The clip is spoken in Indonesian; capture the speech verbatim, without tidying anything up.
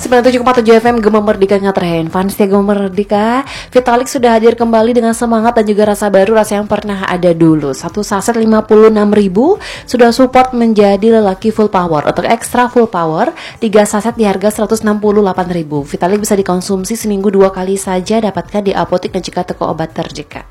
sembilan puluh tujuh koma tujuh F M Gema Merdeka Ngatren. Fans ya Gema Merdeka, Vitalik sudah hadir kembali dengan semangat dan juga rasa baru, rasa yang pernah ada dulu. Satu saset lima puluh enam ribu sudah support menjadi lelaki full power. Untuk ekstra full power, tiga saset di harga seratus enam puluh delapan ribu. Vitalik bisa dikonsumsi seminggu dua kali saja, dapatkan di apotek dan juga toko obat terdekat.